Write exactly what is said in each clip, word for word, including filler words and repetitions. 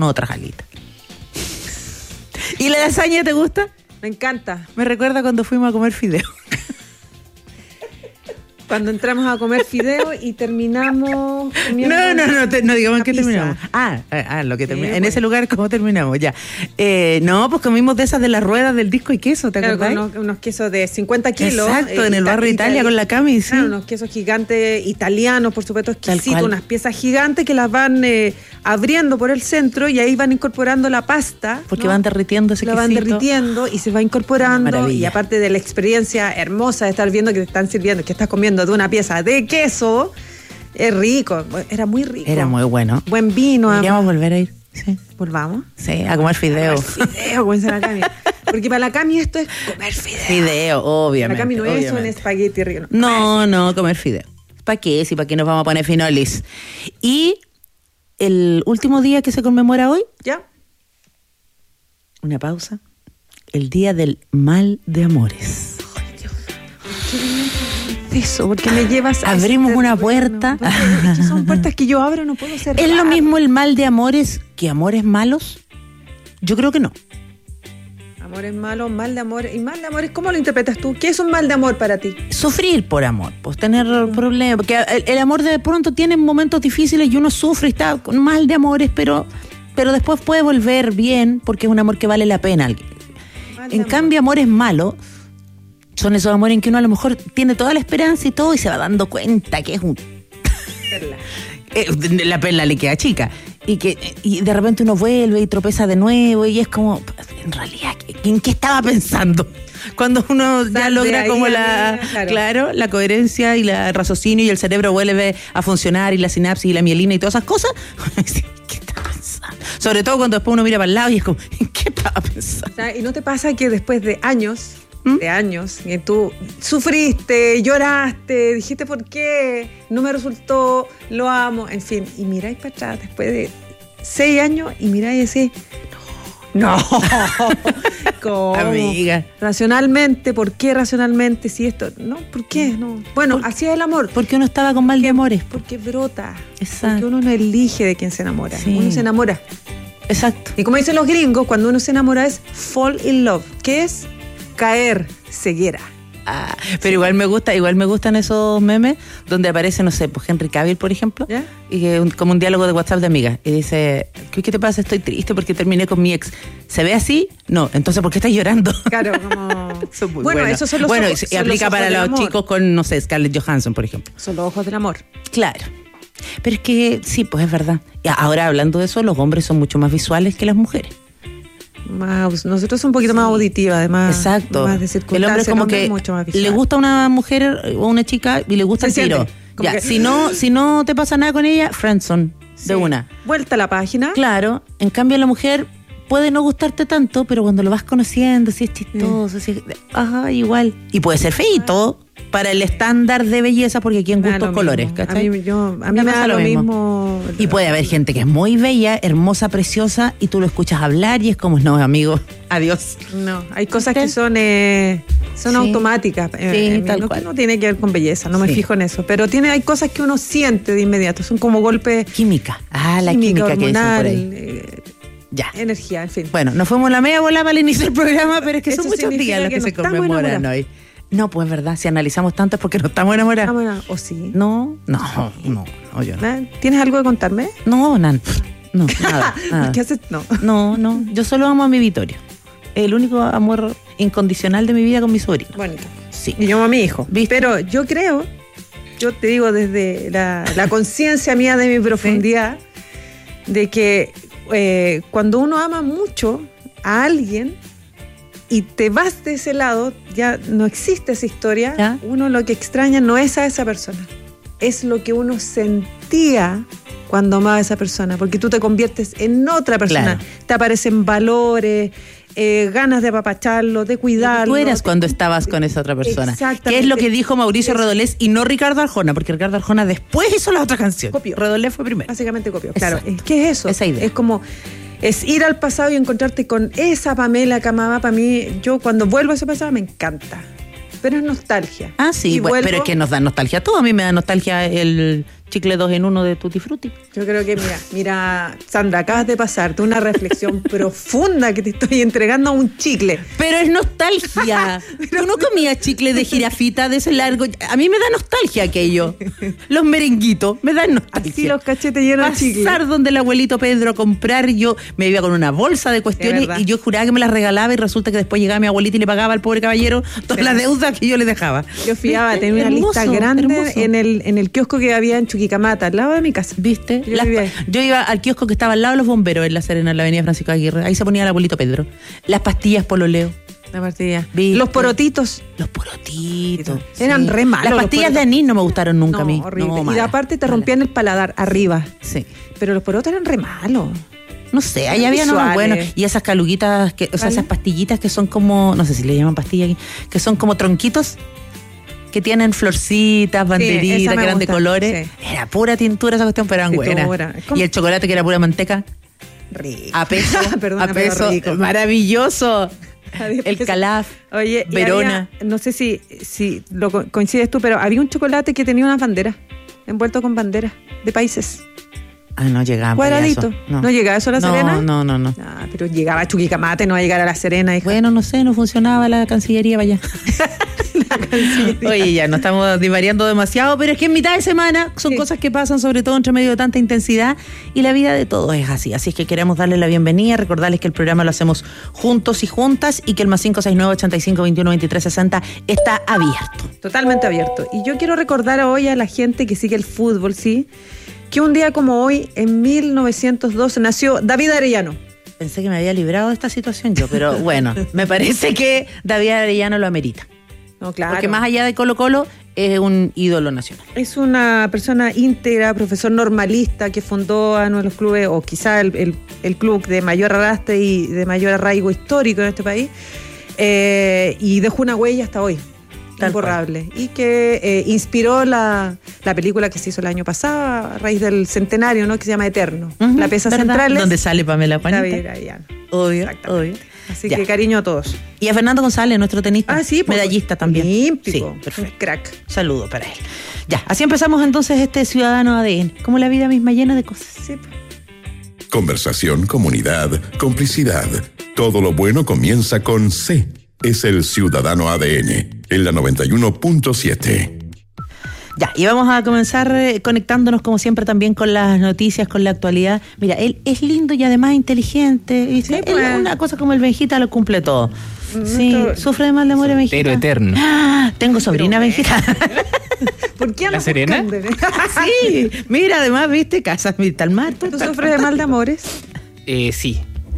con otras alitas. ¿Y la lasaña te gusta? Me encanta. Me recuerda cuando fuimos a comer fideo. Cuando entramos a comer fideo y terminamos... No, no, no, te, no digamos en qué pizza. terminamos. Ah, ah, lo que termina. Sí, en bueno. ese lugar, ¿cómo terminamos? Ya. Eh, no, pues comimos de esas de las ruedas del disco y queso, ¿te Claro, acordás? con unos, unos quesos de cincuenta kilos. Exacto, eh, en el ita- barrio Italia itali- con la Cami, sí. Claro, unos quesos gigantes italianos, por supuesto, Tal exquisitos, cual. unas piezas gigantes que las van eh, abriendo por el centro y ahí van incorporando la pasta. Porque ¿no? van derritiendo ese La van quesito. derritiendo y se va incorporando. Maravilla. Y aparte de la experiencia hermosa de estar viendo que te están sirviendo, que estás comiendo de una pieza de queso, es rico. Era muy rico. Era muy bueno. Buen vino. Podríamos volver a ir. Sí. Volvamos. Sí, a comer fideo. Fideo, como dice la Cami. Porque para la Cami esto es comer fideo. Fideo, obviamente. La Cami no es un obviamente. espagueti rico. No, no, comer fideo. ¿Para qué? Si para qué nos vamos a poner finolis. Y el último día que se conmemora hoy, ¿Ya? una pausa, el día del mal de amores. Eso, porque me llevas a Abrimos este una terreno. puerta. Porque es que son puertas que yo abro, no puedo cerrar. ¿Es lo mismo el mal de amores que amores malos? Yo creo que no. Amor es malo, mal de amor. ¿Y mal de amor? ¿Cómo lo interpretas tú? ¿Qué es un mal de amor para ti? Sufrir por amor, pues tener problemas, porque el, el amor de pronto tiene momentos difíciles y uno sufre y está con mal de amores, pero, pero después puede volver bien porque es un amor que vale la pena. Mal de En amor. cambio, amores malos son esos amores en que uno a lo mejor tiene toda la esperanza y todo y se va dando cuenta que es un... Perla. Eh, la perla le queda chica y que y de repente uno vuelve y tropeza de nuevo y es como, en realidad, ¿en qué estaba pensando? Cuando uno ya Sal de logra ahí, como la, amiga, claro. claro, la coherencia y la el raciocinio y el cerebro vuelve a funcionar y la sinapsis y la mielina y todas esas cosas, ¿qué estaba pensando? Sobre todo cuando después uno mira para el lado y es como, ¿en qué estaba pensando? O sea, ¿y no te pasa que después de años, ¿Mm? de años, que tú sufriste, lloraste, dijiste por qué, no me resultó, lo amo, en fin, y miráis para atrás después de seis años y miráis y decís, no, no, ¿cómo? Amiga. Racionalmente, ¿por qué racionalmente? Si esto, no, ¿por qué? No. Bueno, así es el amor. Porque uno estaba con mal de amores. Porque brota. Exacto. Porque uno no elige de quién se enamora. Sí. Uno se enamora. Exacto. Y como dicen los gringos, cuando uno se enamora es fall in love, que es caer, ceguera. Ah, pero igual me gusta, igual me gustan esos memes donde aparece, no sé, pues Henry Cavill, por ejemplo, ¿Ya? y que un- como un diálogo de WhatsApp de amigas y dice, ¿qué, qué te pasa? Estoy triste porque terminé con mi ex. ¿Se ve así? No. Entonces, ¿por qué estás llorando? Claro, como... Son muy bueno, buenos. esos son los bueno, ojos, y son aplica los ojos para del los amor. chicos con, no sé, Scarlett Johansson, por ejemplo. Son los ojos del amor. Claro. Pero es que sí, pues es verdad. Y ahora hablando de eso, los hombres son mucho más visuales que las mujeres. Más, nosotros somos un poquito más auditivas, además. Exacto. Más de El hombre es como que mucho más le visual. gusta a una mujer o una chica y le gusta Se el tiro. siente, como Ya, que- si no, si no te pasa nada con ella, friendzone Sí. de una. Vuelta a la página. Claro, en cambio la mujer puede no gustarte tanto, pero cuando lo vas conociendo, si es chistoso, si es, ajá, igual. Y puede ser feíto para el estándar de belleza, porque aquí en Me da gustos lo colores, mismo. ¿cachai? A mí, yo, a mí Me me pasa da lo lo mismo. mismo. Y puede haber gente que es muy bella, hermosa, preciosa, y tú lo escuchas hablar y es como, no, amigo, adiós. No, hay cosas que ¿Usted? son eh, son Sí. automáticas. Eh, Sí, eh, tal no, cual. no tiene que ver con belleza, no me Sí. fijo en eso. Pero tiene, hay cosas que uno siente de inmediato, son como golpes Química. Ah, la química, que dicen hormonal, por ahí. eh, Ya. energía, en fin. Bueno, nos fuimos la media bola para el inicio del programa, pero es que Eso son muchos significa días los que que, no se estamos conmemoran enamorados. hoy. No, pues verdad, si analizamos tanto es porque no estamos enamorados. Ah, bueno, ¿o sí? No, no, no, no, yo no. ¿Eh? ¿Tienes algo que contarme? No, nan, no, nada, nada. ¿Qué haces? No. No, no, yo solo amo a mi Vittorio. El único amor incondicional de mi vida con mi sobrino. Bonito. Sí. Y yo amo a mi hijo. ¿Viste? Pero yo creo, yo te digo desde la, la conciencia mía de mi profundidad, de que eh, cuando uno ama mucho a alguien y te vas de ese lado, ya no existe esa historia. ¿Ya? Uno lo que extraña no es a esa persona, es lo que uno sentía cuando amaba a esa persona, porque tú te conviertes en otra persona. Claro. Te aparecen valores, eh, ganas de apapacharlo, de cuidarlo. Tú eras de- cuando estabas con esa otra persona. Exactamente. ¿Qué es lo que dijo Mauricio Es- Redolés y no Ricardo Arjona? Porque Ricardo Arjona después hizo la otra canción. Copió. Redolés fue primero. Básicamente copió. Claro, Exacto. ¿qué es eso? Esa idea. Es como, es ir al pasado y encontrarte con esa Pamela que amaba. Para mí, yo cuando vuelvo a ese pasado me encanta. Pero es nostalgia. Ah, sí, Y bueno, vuelvo- pero es que nos da nostalgia todo. A mí me da nostalgia el chicle dos en uno de Tutti Frutti. Yo creo que, mira, mira, Sandra, acabas de pasarte una reflexión profunda que te estoy entregando a un chicle. Pero es nostalgia. Tú no comías chicle de jirafita de ese largo. A mí me da nostalgia aquello. Los merenguitos me dan nostalgia. Así los cachetes llenos de chicle. Pasar donde el abuelito Pedro a comprar, yo me iba con una bolsa de cuestiones y yo juraba que me las regalaba y resulta que después llegaba mi abuelita y le pagaba al pobre caballero toda sí. la deuda que yo le dejaba. Yo fiaba, tenía una hermoso, lista grande hermoso. en el en el kiosco que había en Chuquicamata, al lado de mi casa. ¿Viste? Yo, Las, yo iba al kiosco que estaba al lado de los bomberos en La Serena, en la avenida Francisco Aguirre. Ahí se ponía el abuelito Pedro. Las pastillas pololeo. La pastilla. ¿Viste? Los porotitos. Los porotitos. Sí. Eran re malos. Las pastillas de anís no me gustaron nunca no, a mí. Horrible. No, y aparte te rompían mala. el paladar arriba. Sí. Pero los porotos eran re malos. No sé, ahí había no bueno. Y esas caluguitas, que, o sea, esas pastillitas que son como, no sé si le llaman pastillas aquí, que son como tronquitos, que tienen florcitas, banderitas, sí, que eran gusta. de colores. Sí. Era pura tintura esa cuestión, pero eran buenas. Y el chocolate que era pura manteca. Rico. A peso. Perdona, a peso. Rico. Maravilloso. El Calaf. Oye, Verona. Había, no sé si, si lo coincides tú, pero había un chocolate que tenía unas banderas, envuelto con banderas de países. Ah, no llegaba. Cuadradito. No. ¿No llegaba eso a La no, Serena? No, no, no. Ah, pero llegaba a Chuquicamate, no va a llegar a La Serena. Hija. Bueno, no sé, no funcionaba la Cancillería para allá. La Cancillería. Oye, ya, no estamos divariando demasiado, pero es que en mitad de semana son sí. cosas que pasan, sobre todo entre medio de tanta intensidad, y la vida de todos es así. Así es que queremos darles la bienvenida, recordarles que el programa lo hacemos juntos y juntas, y que el más cinco seis nueve, ochenta y cinco, veintiuno, veintitrés, sesenta está abierto. Totalmente abierto. Y yo quiero recordar hoy a la gente que sigue el fútbol, ¿sí?, que un día como hoy, en mil novecientos dos, nació David Arellano. Pensé que me había librado de esta situación yo, pero bueno, me parece que David Arellano lo amerita. No, claro. Porque más allá de Colo Colo, es un ídolo nacional. Es una persona íntegra, profesor normalista, que fundó a uno de los clubes, o quizá el, el, el club de mayor arrastre y de mayor arraigo histórico en este país, eh, y dejó una huella hasta hoy. Imborrable, y que eh, inspiró la, la película que se hizo el año pasado a raíz del centenario, ¿no?, que se llama Eterno. Uh-huh, la pieza central, donde sale Pamela Juanita. David Arellano. Obvio, obvio. Así ya. que cariño a todos. Y a Fernando González, nuestro tenista, ah, sí, medallista también. Olímpico, sí, perfecto. Crack. Saludo para él. Ya, así empezamos entonces este Ciudadano A D N, como la vida misma llena de cosas. Sí. Conversación, comunidad, complicidad. Todo lo bueno comienza con C. Es el Ciudadano A D N, en la noventa y uno punto siete. Ya, y vamos a comenzar eh, conectándonos como siempre también con las noticias, con la actualidad. Mira, él es lindo y además inteligente. Y sí, pues. Él, una cosa como el Benjita lo cumple todo. Sí, Nuestro... sufre de mal de amor el Benjita. Pero eterno. Ah, tengo sobrina Pero, Benjita. ¿Por qué a ¿La Serena? Sí, mira, además, viste, Casas Vital Mar. ¿Tú sufres de mal de amores? Eh, sí.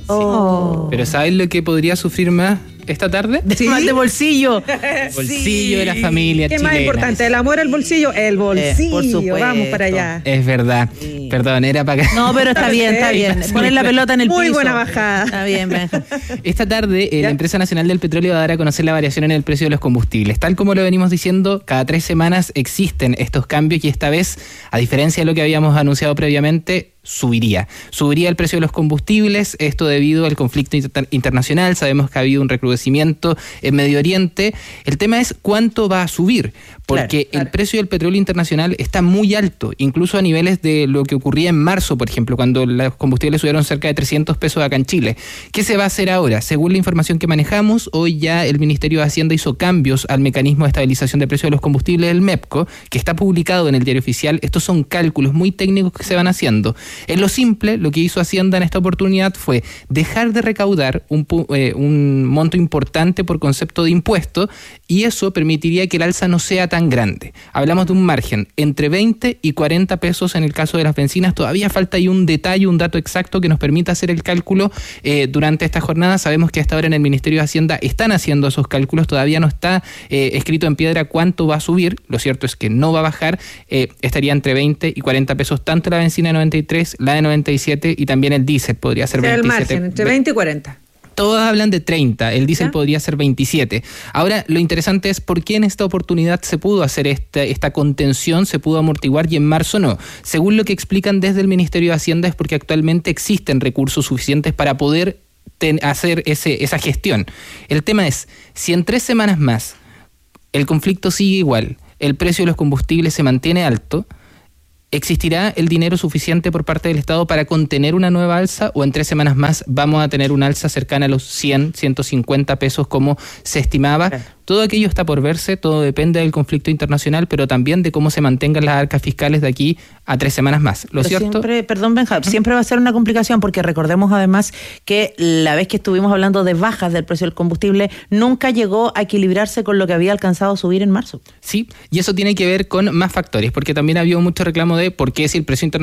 Oh. sí. Pero ¿sabes lo que podría sufrir más esta tarde? ¿Sí? Mal de bolsillo. Bolsillo sí. de la familia ¿Qué chilena. más importante? ¿El amor al bolsillo? El bolsillo. Eh, por supuesto. Vamos para allá. Es verdad. Sí. Perdón, era para acá. No, pero está bien, está bien. Poner la pelota en el Muy piso. Muy buena bajada. Está bien, Benja. Esta tarde, eh, la Empresa Nacional del Petróleo va a dar a conocer la variación en el precio de los combustibles. Tal como lo venimos diciendo, cada tres semanas existen estos cambios y esta vez, a diferencia de lo que habíamos anunciado previamente, subiría. Subiría el precio de los combustibles, esto debido al conflicto inter- internacional. Sabemos que ha habido un recrudecimiento en Medio Oriente. El tema es cuánto va a subir, porque claro, claro. el precio del petróleo internacional está muy alto, incluso a niveles de lo que ocurría en marzo, por ejemplo, cuando los combustibles subieron cerca de trescientos pesos acá en Chile. ¿Qué se va a hacer ahora? Según la información que manejamos, hoy ya el Ministerio de Hacienda hizo cambios al mecanismo de estabilización de precios de los combustibles del MEPCO, que está publicado en el Diario Oficial. Estos son cálculos muy técnicos que se van haciendo. En lo simple, lo que hizo Hacienda en esta oportunidad fue dejar de recaudar un, eh, un monto importante por concepto de impuesto, y eso permitiría que el alza no sea tan grande. Hablamos de un margen entre veinte y cuarenta pesos en el caso de las bencinas. Todavía falta ahí un detalle, un dato exacto que nos permita hacer el cálculo eh, durante esta jornada. Sabemos que hasta ahora en el Ministerio de Hacienda están haciendo esos cálculos, todavía no está eh, escrito en piedra cuánto va a subir. Lo cierto es que no va a bajar, eh, estaría entre veinte y cuarenta pesos tanto la bencina de noventa y tres, la de noventa y siete y también el diésel podría ser o sea, veintisiete. El margen, entre veinte y cuarenta. Todos hablan de treinta, el diésel podría ser veintisiete. Ahora, lo interesante es por qué en esta oportunidad se pudo hacer esta, esta contención, se pudo amortiguar y en marzo no. Según lo que explican desde el Ministerio de Hacienda es porque actualmente existen recursos suficientes para poder ten, hacer ese, esa gestión. El tema es, si en tres semanas más el conflicto sigue igual, el precio de los combustibles se mantiene alto, ¿Existirá el dinero suficiente por parte del Estado para contener una nueva alza o en tres semanas más vamos a tener una alza cercana a los cien, ciento cincuenta pesos como se estimaba? Claro. Todo aquello está por verse, todo depende del conflicto internacional, pero también de cómo se mantengan las arcas fiscales de aquí a tres semanas más. ¿Lo cierto? Siempre, perdón, Benja, siempre va a ser una complicación porque recordemos además que la vez que estuvimos hablando de bajas del precio del combustible nunca llegó a equilibrarse con lo que había alcanzado a subir en marzo. Sí, y eso tiene que ver con más factores, porque también había mucho reclamo de por qué si el precio internacional